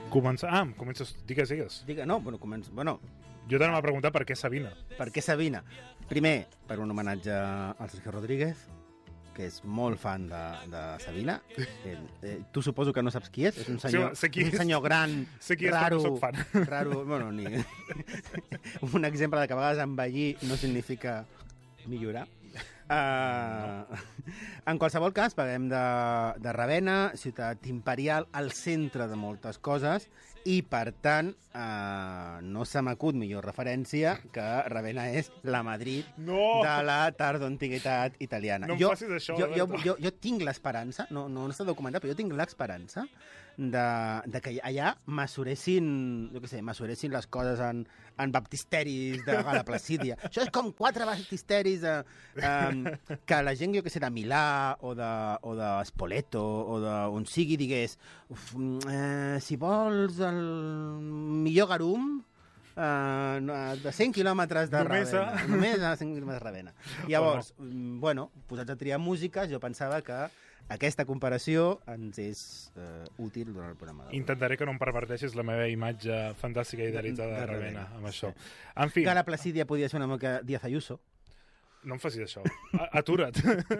Comences... Digues. Jo t'anava a preguntar per què Sabina. Per què Sabina? Primer, per un homenatge al Sergio Rodríguez, que és molt fan de Sabina. Tu suposo que no saps qui és? És un senyor, un senyor gran, raro... Soc fan. Raro, un exemple de que a vegades envellir no significa millorar. En qualsevol cas, parlem de Ravenna, ciutat imperial, al centre de moltes coses, i, per tant, no se m'acut millor referència que Ravenna és la Madrid de la tardoantiguitat italiana. No em facis això, jo tinc l'esperança, no està documentat, però jo tinc l'esperança de que allà mesuressin les coses en baptisteris de Gala Placídia. Això és com 4 baptisteris que la gent, de Milà o de Spoleto o d'on sigui digués si vols el millor garum de 100 quilòmetres de Ravenna. Només a 100 quilòmetres de Ravenna. Llavors, posats a triar músiques, jo pensava que aquesta comparació ens és útil durant el programa d'avui. Intentaré que no em perverteixis la meva imatge fantàstica i idealitzada de Ravenna amb això. En fi... Gala Placídia podia ser una mica Díaz Ayuso. No em facis això. Atura't.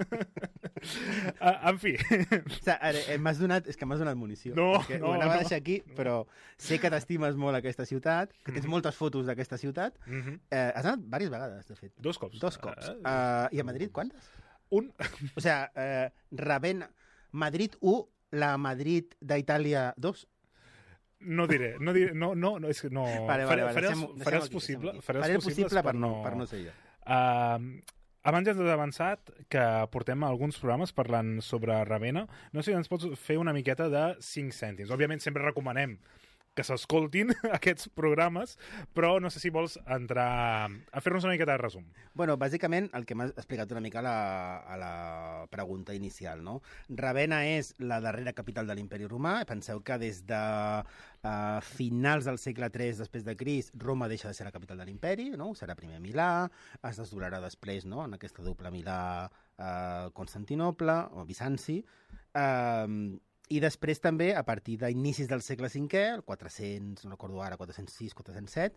En fi. M'has donat munició. No. Ho anava a deixar aquí, però sé que t'estimes molt aquesta ciutat, que tens moltes fotos d'aquesta ciutat. Has anat diverses vegades, de fet. 2 cops. 2 cops. I a Madrid, quantes? 1. O sigui, Ravenna, Madrid 1, la Madrid d'Itàlia 2. No diré, és que no... Faré el possible per no ser jo. Abans ja t'he avançat que portem alguns programes parlant sobre Ravenna. No sé si ens pots fer una miqueta de 5 cèntims. Òbviament sempre recomanem que s'escoltin aquests programes, però no sé si vols entrar a fer-nos una miqueta de resum. Bàsicament, el que m'has explicat una mica a la pregunta inicial, no? Ravenna és la darrera capital de l'Imperi Romà. Penseu que des de finals del segle III després de Crist, Roma deixa de ser la capital de l'Imperi, no? Serà primer Milà, es desdoblarà després, no?, en aquesta doble Milà-Constantinoble, o Bizanci, i després també, a partir d'inicis del segle V, el 400, no recordo ara, 406, 407,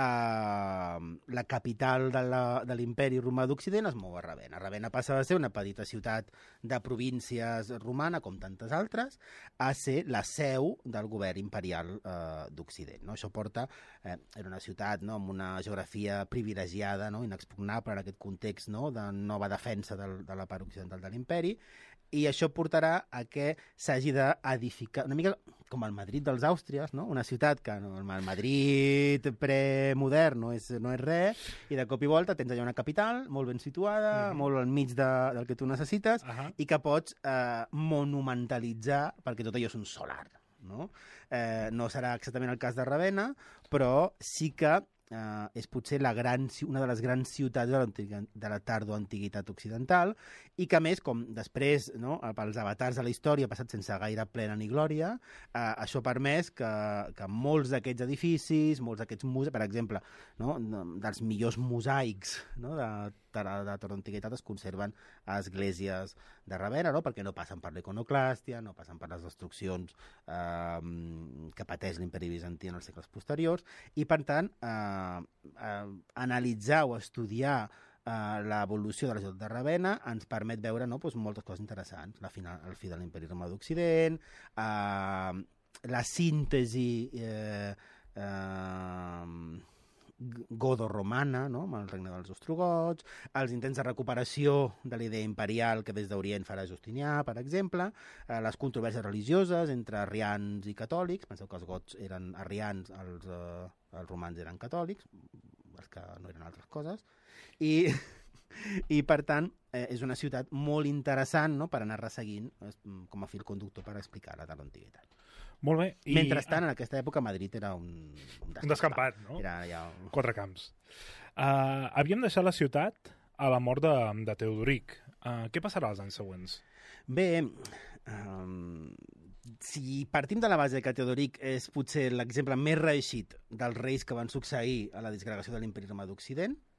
la capital de l'imperi romà d'Occident es mou a Ravenna. Ravenna passa a ser una petita ciutat de províncies romana, com tantes altres, a ser la seu del govern imperial d'Occident. No? Això porta... era una ciutat, no?, amb una geografia privilegiada, no?, inexpugnable en aquest context, no?, de nova defensa de la part occidental de l'imperi, i això portarà a que s'hagi d'edificar, una mica com el Madrid dels Àustries, no? Una ciutat que el Madrid premodern no és res, i de cop i volta tens allà una capital molt ben situada, molt al mig del que tu necessites, i que pots monumentalitzar, perquè tot allò és un solar. No? No serà exactament el cas de Ravenna, però sí que és potser una de les grans ciutats de la tardoantiguitat occidental, i que, a més, com després, no, pels avatars de la història ha passat sense gaire plena ni glòria, això ha permès que molts d'aquests edificis, molts d'aquests museus, per exemple, no, dels millors mosaics, no, de tardoantiguitat es conserven a esglésies de Ravenna, no? Perquè no passen per l'iconoclàstia, no passen per les destruccions que pateix l'imperi bizantí en els segles posteriors, i per tant analitzar o estudiar l'evolució de la ciutat de Ravenna ens permet veure, no, doncs, moltes coses interessants. El fi de l'imperi romà d'Occident, la síntesi godo-romana, no?, amb el regne dels ostrogots, els intents de recuperació de la idea imperial que des d'Orient farà Justinià, per exemple, les controvèrsies religioses entre arrians i catòlics. Penseu que els gots eren arrians, els romans eren catòlics, els que no eren altres coses, i per tant és una ciutat molt interessant, no?, per anar resseguint com a fil conductor per explicar la tardoantiguitat. Molt bé. Mentrestant, en aquesta època, Madrid era un descampat, no? Era ja 4 camps. Havíem deixat la ciutat a la mort de Teodoric. Què passarà els anys següents? Bé, si partim de la base que Teodoric és potser l'exemple més reeixit dels reis que van succeir a la disgregació de l'Imperi Romà d'Occident,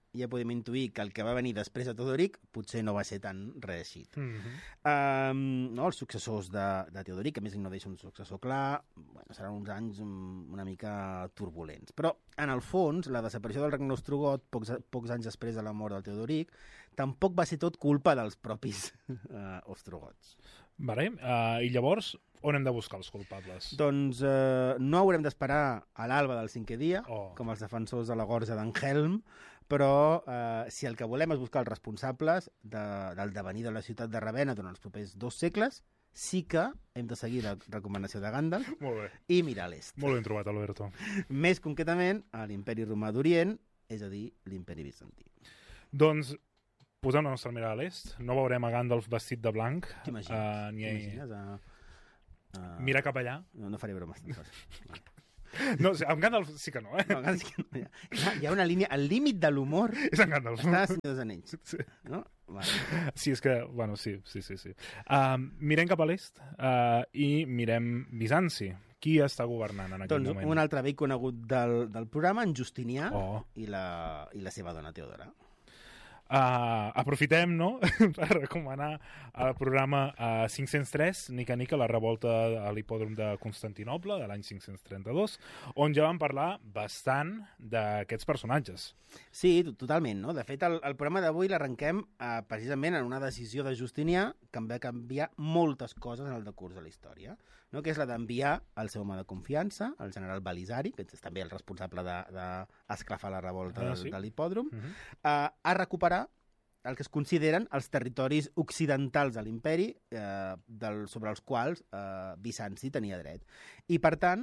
ja podem intuir que el que va venir després de Teodoric potser no va ser tan reeixit. No, els successors de Teodoric, que a més no deixa un successor clar, bueno, seran uns anys una mica turbulents. Però, en el fons, la desaparició del regne ostrogot, pocs anys després de la mort del Teodoric, tampoc va ser tot culpa dels propis ostrogots. Vale. I llavors, on hem de buscar els culpables? Doncs no haurem d'esperar a l'alba del 5è dia, com els defensors de la gorja d'en Helm, però si el que volem és buscar els responsables del devenir de la ciutat de Ravenna durant els propers 2 segles, sí que hem de seguir la recomanació de Gandalf i mirar a l'est. Molt ben trobat, Alberto. Més concretament, a l'imperi romà d'Orient, és a dir, l'imperi bizantí. Doncs posem la nostra mirada a l'est. No veurem a Gandalf vestit de blanc. T'imagines? Mira cap allà. No faré bromes. No, amb Gandalf sí que no, eh? No, sí que no. Hi ha una línia, el límit de l'humor és en Gandalf. està a Senyor dels Anells. Sí. No? Vale. Sí, és que, bueno, sí. Mirem cap a l'est i mirem Bizanci. Qui està governant en aquest moment? Un altre vell conegut del programa, en Justinià, i la seva dona Teodora. Aprofitem, no?, per recomanar el programa 503, Nica, la revolta a l'hipòdrom de Constantinoble, de l'any 532, on ja vam parlar bastant d'aquests personatges. Sí, totalment, no? De fet, el programa d'avui l'arrenquem precisament en una decisió de Justinià que va canviar moltes coses en el decurs de la història, no? Que és la d'enviar el seu home de confiança, el general Belisari, que és també el responsable d'esclafar la revolta de l'hipòdrom, a recuperar el que es consideren els territoris occidentals de l'imperi sobre els quals Bizanci tenia dret. I, per tant,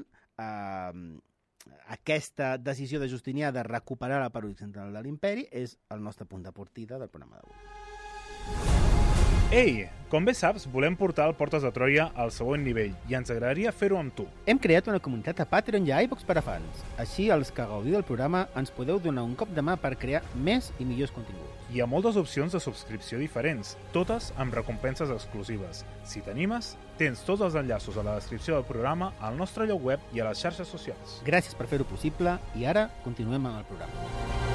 aquesta decisió de Justinià de recuperar la part occidental de l'imperi és el nostre punt de partida del programa d'avui. Ei, com bé saps, volem portar el Portes de Troia al següent nivell i ens agradaria fer-ho amb tu. Hem creat una comunitat a Patreon i a iVoox per a fans. Així, els que gaudiu del programa ens podeu donar un cop de mà per crear més i millors continguts. Hi ha moltes opcions de subscripció diferents, totes amb recompenses exclusives. Si t'animes, tens tots els enllaços a la descripció del programa, al nostre lloc web i a les xarxes socials. Gràcies per fer-ho possible i ara continuem amb el programa.